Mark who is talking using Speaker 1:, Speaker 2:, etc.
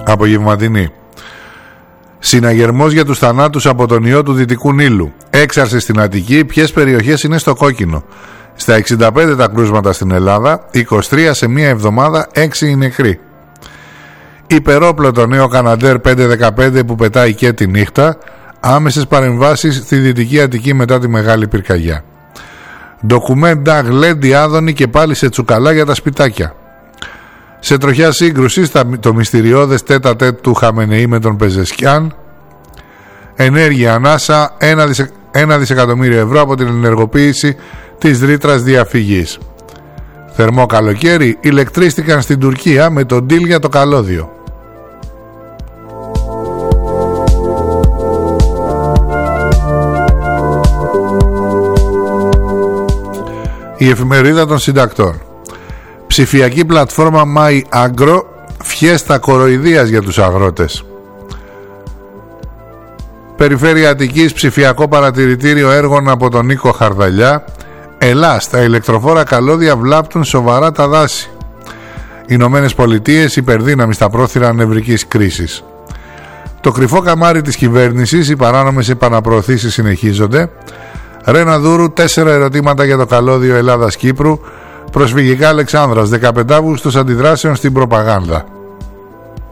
Speaker 1: απογευματινή. Συναγερμός για τους θανάτους από τον ιό του Δυτικού Νείλου. Έξαρση στην Αττική. Ποιες περιοχές είναι στο κόκκινο? Στα 65 τα κρούσματα στην Ελλάδα, 23 σε μία εβδομάδα, 6 οι νεκροί. Υπερόπλο το νέο Καναντέρ 515 που πετάει και τη νύχτα. Άμεσες παρεμβάσεις στη Δυτική Αττική μετά τη μεγάλη πυρκαγιά. Ντοκουμέντα γλέντι άδωνη και πάλι σε τσουκαλά για τα σπιτάκια. Σε τροχιά σύγκρουση το μυστηριώδες τέτα-τέτ του Χαμενεή με τον Πεζεσκιάν. Ενέργεια ανάσα 1 δισεκατομμύριο ευρώ από την ενεργοποίηση της ρήτρας διαφυγής. Θερμό καλοκαίρι, ηλεκτρίστηκαν στην Τουρκία με τον deal για το καλώδιο. Η εφημερίδα των συντακτών. Ψηφιακή πλατφόρμα MyAgro, φιέστα κοροϊδίας για τους αγρότες. Περιφέρεια Αττικής, ψηφιακό παρατηρητήριο έργων από τον Νίκο Χαρδαλιά. Ελλάς, τα ηλεκτροφόρα καλώδια βλάπτουν σοβαρά τα δάση. Ηνωμένες Πολιτείες, υπερδύναμη στα πρόθυρα νευρικής κρίσης. Το κρυφό καμάρι της κυβέρνησης, οι παράνομες επαναπροωθήσεις συνεχίζονται. Ρένα Δούρου, 4 ερωτήματα για το καλώδιο Ελλάδας-Κύπρου. Προσφυγικά Αλεξάνδρας, 15 Αύγουστος αντιδράσεων στην προπαγάνδα.